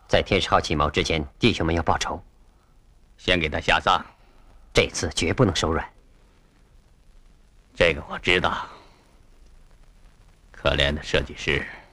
在天10号起锚之前，弟兄们要报仇。 先给他下葬， 这次绝不能手软。 这个我知道。可怜的设计师。